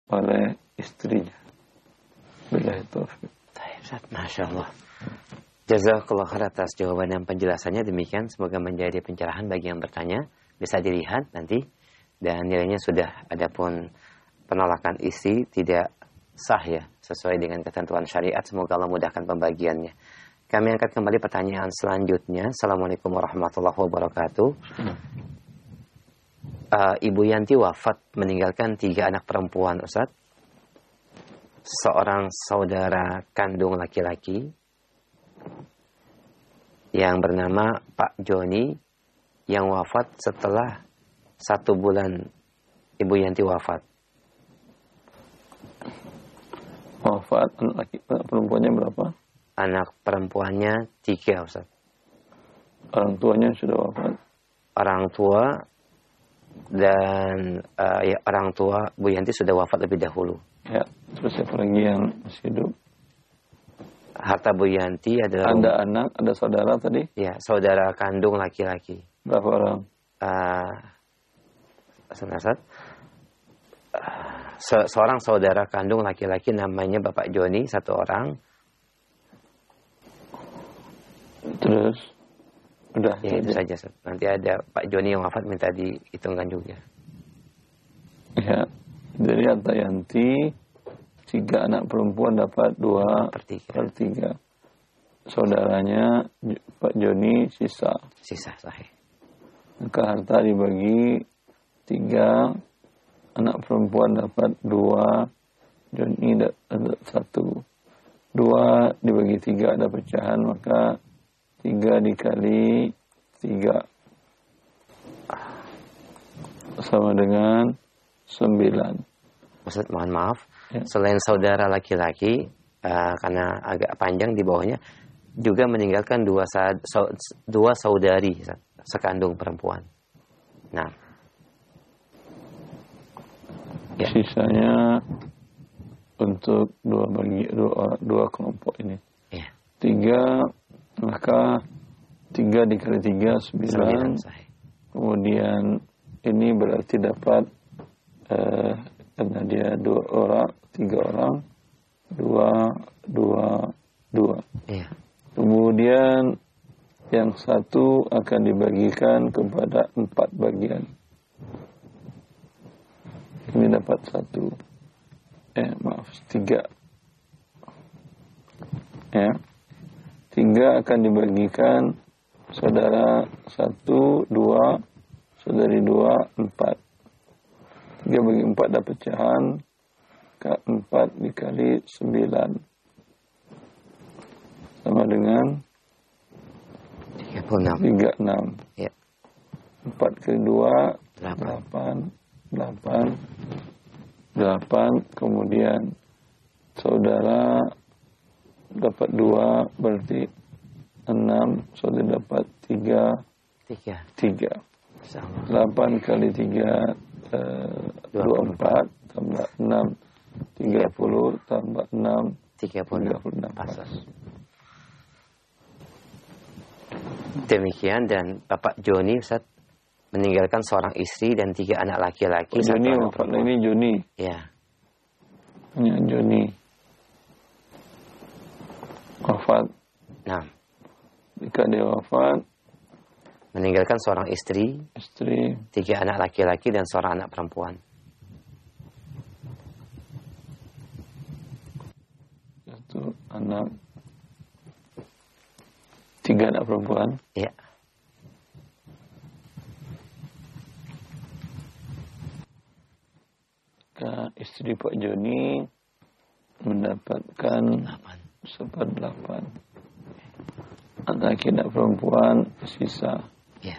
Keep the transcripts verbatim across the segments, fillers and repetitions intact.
oleh istrinya. Billahi taufiq. Masya Allah. Jazakallah khair atas jawaban dan penjelasannya. Demikian, semoga menjadi pencerahan bagi yang bertanya. Bisa dilihat nanti. Dan nilainya sudah, adapun penolakan isi tidak sah ya, sesuai dengan ketentuan syariat. Semoga Allah mudahkan pembagiannya. Kami angkat kembali pertanyaan selanjutnya. Assalamualaikum warahmatullahi wabarakatuh. Uh, Ibu Yanti wafat meninggalkan tiga anak perempuan, Ustaz. Seorang saudara kandung laki-laki yang bernama Pak Joni yang wafat setelah satu bulan Ibu Yanti wafat. Wafat anak laki, anak perempuannya berapa? Anak perempuannya tiga, Ustaz. Orang tuanya sudah wafat. Orang tua dan uh, ya, orang tua Bu Yanti sudah wafat lebih dahulu. Ya, terus siapa lagi yang masih hidup? Harta Bu Yanti adalah ada um, anak, ada saudara tadi? Ya, saudara kandung laki-laki. Berapa orang? Uh, Ustaz, Se seorang saudara kandung laki-laki namanya Bapak Joni, satu orang. Terus udah ya itu saja. Nanti ada Pak Joni yang wafat, minta dihitungkan juga. Ya, dari Harta Yanti tiga anak perempuan dapat dua per tiga. Per tiga. Saudaranya Pak Joni sisa. Sisa, sahih. Maka harta dibagi tiga, anak perempuan dapat dua, Joni dapat satu. Dua dibagi tiga ada pecahan, maka tiga dikali tiga sama dengan sembilan. Ustaz, mohon maaf. Ya. Selain saudara laki-laki, uh, karena agak panjang di bawahnya, juga meninggalkan dua, sa dua saudari sekandung perempuan. Nah, ya. Sisanya untuk dua bagi dua, dua kelompok ini. Ya. Tiga, maka tiga dikali tiga sembilan. Kemudian ini berarti dapat eh, karena dia dua orang, tiga orang, dua, dua, dua. Ya. Kemudian yang satu akan dibagikan kepada empat bagian. Ini dapat satu. Eh, maaf, tiga. Ya. Tiga akan dibagikan saudara satu, dua, saudari dua, empat. Tiga bagi empat dapat pecahan. Empat dikali sembilan. Sama dengan tiga puluh enam. tiga puluh enam. Ya. Empat kali dua, delapan. Delapan. Delapan. Kemudian saudara dapat dua, berarti enam. Saudara dapat tiga. Tiga. Tiga. Delapan kali tiga, eh, dua puluh empat. Tambah enam. Tiga puluh. Tambah enam. Tiga puluh enam. Pasal. Demikian, dan Bapak Joni, Ustaz, meninggalkan seorang istri dan tiga anak laki-laki. Joni wafat ini Joni. Ya. Ya, Joni. Wafat. Nah. Jika dia wafat, meninggalkan seorang istri, istri, tiga anak laki-laki dan seorang anak perempuan. Satu anak, tiga anak perempuan. Iya. Istri Pak Joni mendapatkan seperdelapan. Laki-laki dan perempuan sisa. Ya.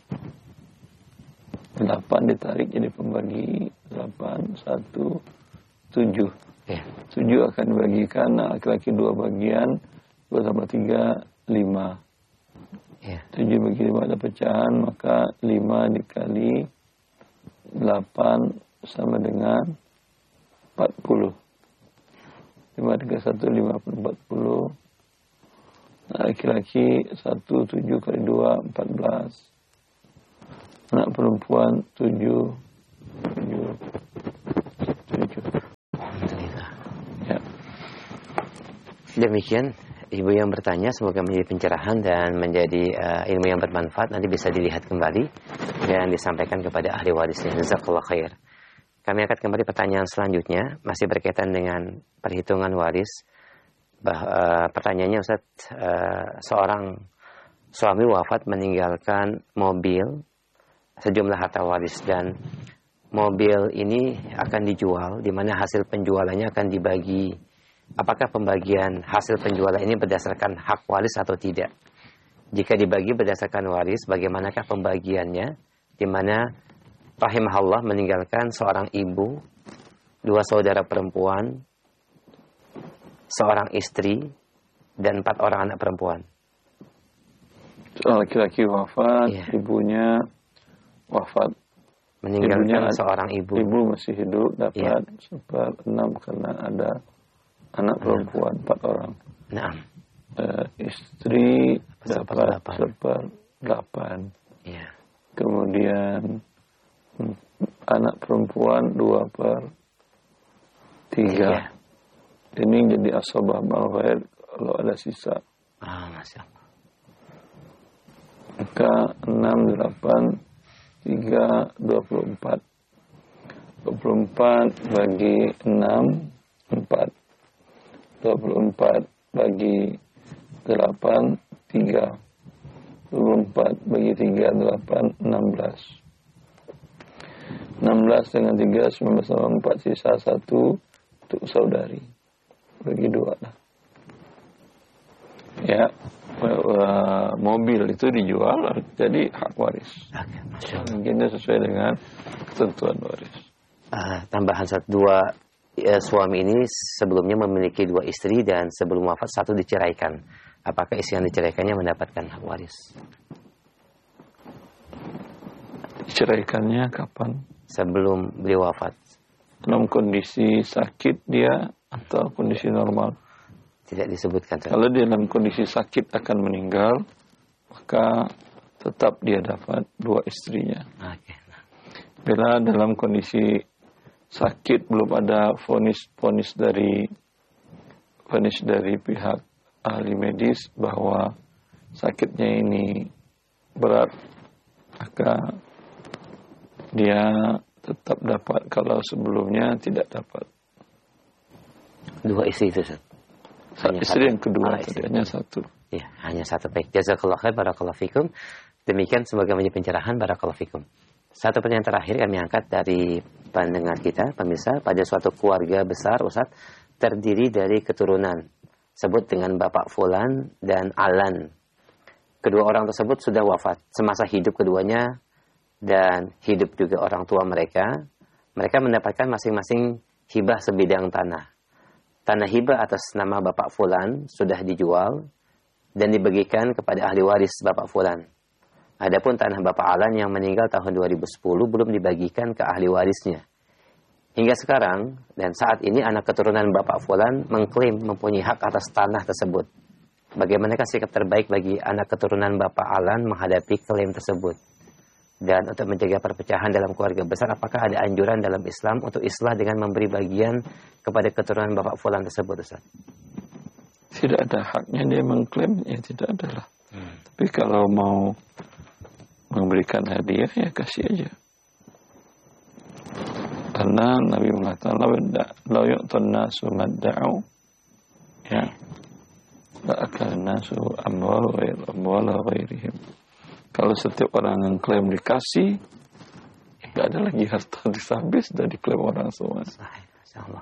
Delapan ditarik jadi pembagi. Delapan, satu, tujuh. Ya. Tujuh akan dibagikan, laki-laki dua bagian. Dua tambah tiga, lima. Ya. Tujuh bagi lima ada pecahan, maka lima dikali delapan sama dengan empat puluh. Lima tiga satu lima puluh empat puluh. Laki-laki satu tujuh kali dua empat belas. Anak perempuan tujuh tujuh tujuh. Demikian ibu yang bertanya, semoga menjadi pencerahan dan menjadi uh, ilmu yang bermanfaat. Nanti bisa dilihat kembali dan disampaikan kepada ahli warisnya. Jazakallah khair. Kami akan kembali pertanyaan selanjutnya, masih berkaitan dengan perhitungan waris. Bah, uh, pertanyaannya Ustaz, uh, seorang suami wafat meninggalkan mobil sejumlah harta waris, dan mobil ini akan dijual, di mana hasil penjualannya akan dibagi. Apakah pembagian hasil penjualan ini berdasarkan hak waris atau tidak? Jika dibagi berdasarkan waris, bagaimanakah pembagiannya? Di mana rahimahullah meninggalkan seorang ibu, dua saudara perempuan, seorang istri, dan empat orang anak perempuan. Seorang laki-laki wafat, Iya. ibunya wafat. Meninggalkan Ibunya, seorang ibu. Ibu masih hidup, dapat Iya. seperenam karena ada anak perempuan empat orang. Nah, Uh, istri dapat Seperdelapan. seperdelapan. iya. Kemudian hmm, anak perempuan dua per tiga. Iya. Ini jadi asabah malwair kalau ada sisa. Ah, Masya Allah. Maka enam, delapan, tiga, dua puluh empat. dua puluh empat bagi enam, empat. dua puluh empat bagi delapan, tiga. dua puluh empat bagi tiga, delapan, enam belas. enam belas dengan tiga, sembilan belas tambah empat, sisa satu untuk saudari. Bagi dua lah. Ya, mobil itu dijual jadi hak waris. Oke, Masya Allah. Mungkin itu sesuai dengan ketentuan waris. Uh, tambahan satu dua ya, suami ini sebelumnya memiliki dua istri dan sebelum wafat satu diceraikan. Apakah istri yang diceraikannya mendapatkan hak waris? Diceraikannya kapan? Sebelum beliau wafat. Dalam kondisi sakit dia atau kondisi normal? Tidak disebutkan. Kalau dia dalam kondisi sakit akan meninggal, maka tetap dia dapat dua istrinya. Oke. Bila dalam kondisi sakit belum ada vonis-vonis dari vonis dari pihak ahli medis bahwa sakitnya ini berat, maka dia tetap dapat kalau sebelumnya tidak dapat. Dua istri itu, Ustaz. Hanya Istri satu. yang kedua Ah, tadi istri. hanya satu. Ya, hanya satu. Baik. Jazakallah khair, barakallahu fikum. Demikian semoga menjadi pencerahan, barakallahu fikum. Satu pertanyaan terakhir kami angkat dari pendengar kita, pemirsa. Pada suatu keluarga besar, Ustaz, terdiri dari keturunan. Sebut dengan Bapak Fulan dan Alan. Kedua orang tersebut sudah wafat semasa hidup keduanya dan hidup juga orang tua mereka. Mereka mendapatkan masing-masing hibah sebidang tanah. Tanah hibah atas nama Bapak Fulan sudah dijual dan dibagikan kepada ahli waris Bapak Fulan. Adapun tanah Bapak Alan yang meninggal tahun dua ribu sepuluh belum dibagikan ke ahli warisnya. Hingga sekarang dan saat ini anak keturunan Bapak Fulan mengklaim mempunyai hak atas tanah tersebut. Bagaimanakah sikap terbaik bagi anak keturunan Bapak Alan menghadapi klaim tersebut? Dan untuk mencegah perpecahan dalam keluarga besar, apakah ada anjuran dalam Islam untuk islah dengan memberi bagian kepada keturunan Bapak Fulan tersebut, Ustaz? Tidak ada haknya dia mengklaim, ya tidak ada lah. Hmm. Tapi kalau mau memberikan hadiah, ya kasih aja. Karena Nabi mengatakan, la yu'tan nasu madda'u, ya, la akal nasu amwal ghair amwal ghairihim. Kalau setiap orang yang klaim dikasih, tidak ada lagi harta habis dan diklaim orang semua. Insyaallah.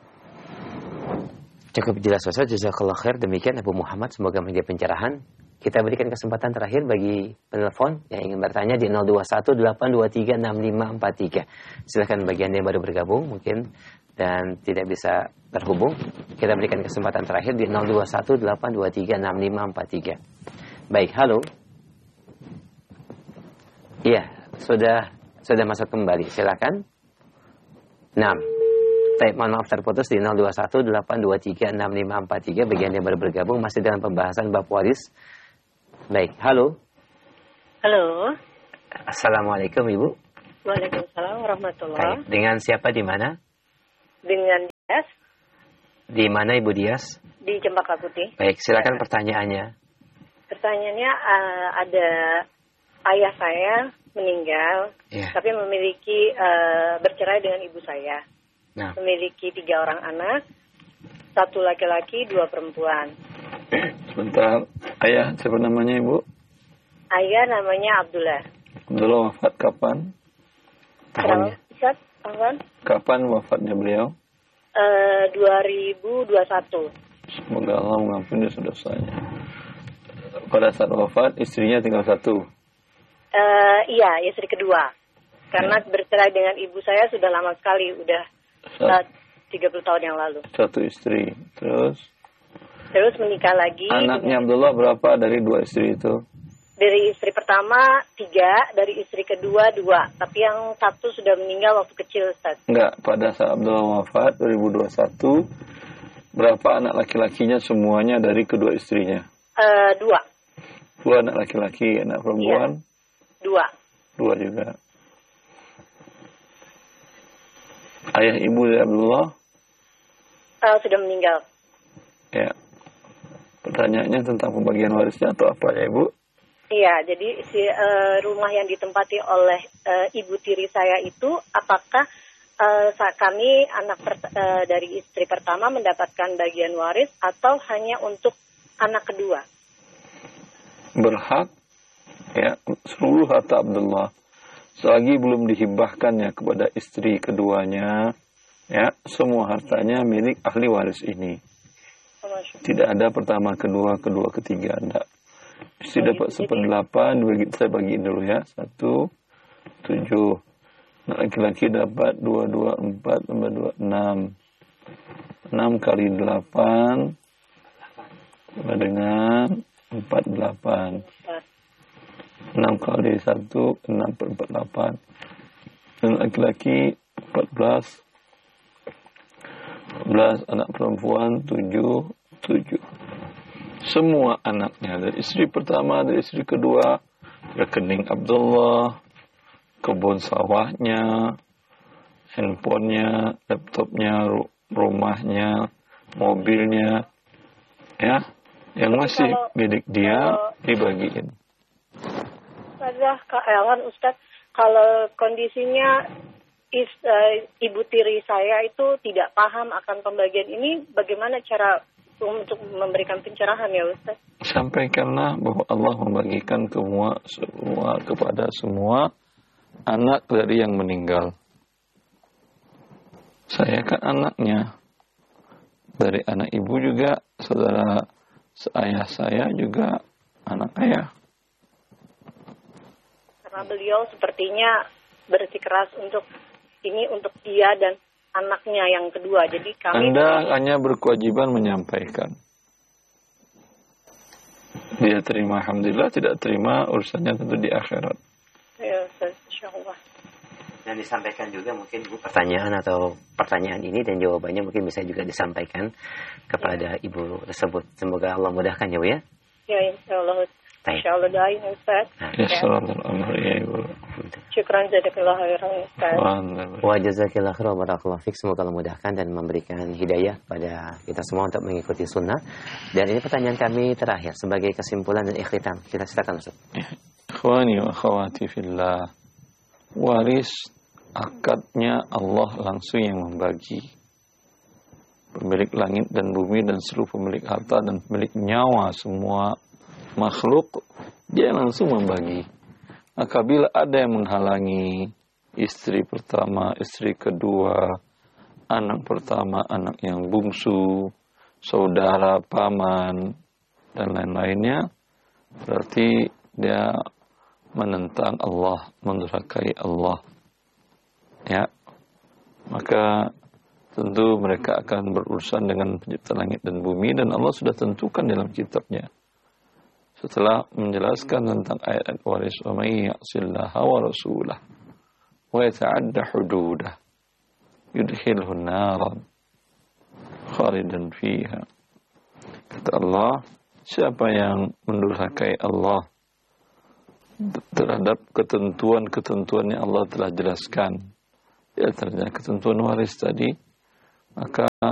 Cukup jelas, Ustaz. Jazakallah khair. Demikian Abu Muhammad, semoga menjadi pencerahan. Kita berikan kesempatan terakhir bagi penelpon yang ingin bertanya di nol dua satu delapan dua tiga enam lima empat tiga. Silakan bagi Anda yang baru bergabung mungkin dan tidak bisa terhubung. Kita berikan kesempatan terakhir di nol dua satu delapan dua tiga enam lima empat tiga. Baik, halo. Iya, sudah sudah masuk kembali. Silakan. enam. Baik, mohon maaf terputus di nol dua satu delapan dua tiga enam lima empat tiga. Bagi Anda yang baru bergabung masih dalam pembahasan bab waris. Baik, halo. Halo. Assalamualaikum, Ibu. Waalaikumsalam warahmatullahi. Baik, dengan siapa di mana? Dengan Dias. Di mana Ibu Dias? Di Cempaka Putih. Baik, silakan pertanyaannya. Pertanyaannya uh, ada ayah saya meninggal, Ya. tapi memiliki uh, bercerai dengan ibu saya. Nah. Memiliki tiga orang anak, satu laki-laki, dua perempuan. Sebentar, ayah siapa namanya Ibu? Ayah namanya Abdullah. Abdullah wafat kapan? Tahunnya. Ustaz, kapan? Kapan wafatnya beliau? Uh, dua ribu dua puluh satu. Semoga Allah mengampuni dosa-dosanya. Pada saat wafat, istrinya tinggal satu. Uh, iya, istri kedua. Karena ya. bercerai dengan ibu saya sudah lama sekali, udah uh, tiga puluh tahun yang lalu. Satu istri. Terus? Terus menikah lagi. Anaknya Abdullah berapa dari dua istri itu? Dari istri pertama, tiga. Dari istri kedua, dua. Tapi yang satu sudah meninggal waktu kecil, Ustaz. Enggak, pada saat Abdullah wafat, dua ribu dua puluh satu, berapa anak laki-lakinya semuanya dari kedua istrinya? Uh, dua. Dua anak laki-laki, anak perempuan? Iya. Dua. Dua juga. Ayah ibu dari Abdullah? Uh, sudah meninggal. Ya. Pertanyaannya tentang pembagian warisnya atau apa ya Ibu? Iya, jadi si uh, rumah yang ditempati oleh uh, ibu tiri saya itu, apakah uh, kami anak per, uh, dari istri pertama mendapatkan bagian waris atau hanya untuk anak kedua? Berhak, ya, seluruh harta Abdullah selagi belum dihibahkannya kepada istri keduanya, ya, semua hartanya milik ahli waris ini. Tidak ada pertama, kedua, kedua, ketiga, enggak. Istri oh, dapat seperdelapan, bagi, saya bagiin dulu ya. Satu, tujuh. Laki-laki dapat dua, dua, empat, tambah dua, enam. Enam kali delapan, sama dengan empat, delapan. Enam kali satu, enam per empat, delapan. Dan laki-laki empat belas. empat belas, anak perempuan tujuh, tujuh. Semua anaknya, dari istri pertama, dari istri kedua, rekening Abdullah, kebun sawahnya, handphonenya, laptopnya, rumahnya, mobilnya, ya, yang masih kalau, milik dia kalau, dibagiin. Ustazah, Kak Elwan, Ustaz, kalau kondisinya is, uh, ibu tiri saya itu tidak paham akan pembagian ini, bagaimana cara untuk memberikan pencerahan ya Ustaz? Sampaikanlah bahwa Allah membagikan semua, semua kepada semua anak dari yang meninggal. Saya kan anaknya. Dari anak ibu juga, saudara ayah saya juga anak ayah. Karena beliau sepertinya bersikeras untuk ini untuk dia dan anaknya yang kedua. Jadi kami Anda hanya berkewajiban menyampaikan. Dia terima, alhamdulillah. Tidak terima, urusannya tentu di akhirat. Ya, insyaallah. Dan disampaikan juga mungkin Bu pertanyaan atau pertanyaan ini dan jawabannya mungkin bisa juga disampaikan kepada ya. Ibu tersebut. Semoga Allah mudahkan ya Bu ya. Ya, insyaallah. Insyaallah doain Ustaz. Ya, sallallahu alaihi wa sallam. Syukran jazakallahu khairan Ustaz. Wa jazakillahu khairan barakallahu fik. Semoga Allah mudahkan dan memberikan hidayah pada kita semua untuk mengikuti sunnah. Dan ini pertanyaan kami terakhir sebagai kesimpulan dan ikhtitam. Kita silakan Ustaz. Ikhwani wa akhwati fillah. Waris akadnya Allah langsung yang membagi. Pemilik langit dan bumi dan seluruh pemilik harta dan pemilik nyawa semua makhluk, dia langsung membagi. Maka bila ada yang menghalangi istri pertama, istri kedua, anak pertama, anak yang bungsu, saudara, paman, dan lain-lainnya, berarti dia menentang Allah, mendurhakai Allah. Ya, maka tentu mereka akan berurusan dengan pencipta langit dan bumi, dan Allah sudah tentukan dalam kitabnya. Setelah menjelaskan tentang ayat waris, wa may ya'sillaha wa rasulah wa yata'adda hududah yudkhilhu naran khalidan fiha. Kata Allah, siapa yang mendurhakai Allah terhadap ketentuan-ketentuan yang Allah telah jelaskan, di antaranya ketentuan waris tadi, maka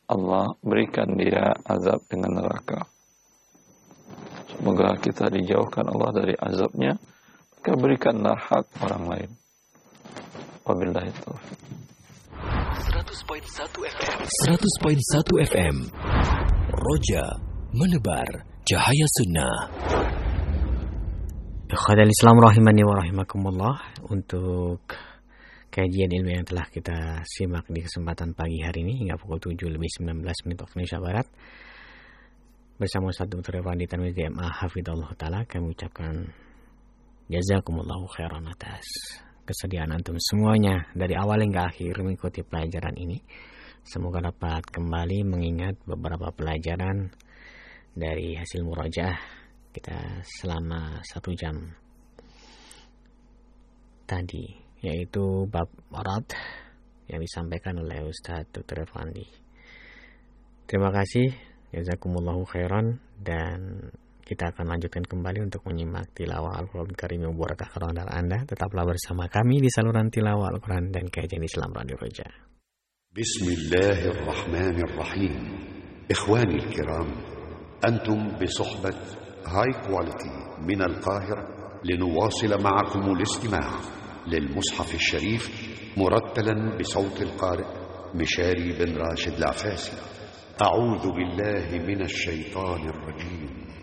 Allah berikan dia azab dengan neraka. Semoga kita dijauhkan Allah dari azabnya, maka berikanlah hak orang lain. Wabillahi taufiq. seratus koma satu F M seratus koma satu F M Roja menebar cahaya sunnah. Ikhwatal Islam rahimani wa rahimakumullah, untuk kajian ilmu yang telah kita simak di kesempatan pagi hari ini hingga pukul tujuh lebih sembilan belas menit waktu Indonesia Barat bersama Ustaz Doktor Irfandi Tanwizi M A Hafidhullah Ta'ala, kami ucapkan jazakumullahu khairan atas kesediaan antum semuanya dari awal hingga akhir mengikuti pelajaran ini. Semoga dapat kembali mengingat beberapa pelajaran dari hasil murojaah kita selama satu jam tadi, yaitu bab marad yang disampaikan oleh Ustaz Doktor Irfandi. Terima kasih, jazakumullahu khairan, dan kita akan lanjutkan kembali untuk menyimak tilawah Al-Quran Karim yang barakah kerondan Anda. Tetaplah bersama kami di saluran tilawah Al-Quran dan kajian Islam Radio Roja. Bismillahirrahmanirrahim. Ikhwani al-kiram, antum بصحبة هاي كواليتي من القاهرة لنواصل معكم الاستماع للمصحف الشريف مرتلا بصوت القارئ مشاري بن راشد العفاسي. أعوذ بالله من الشيطان الرجيم.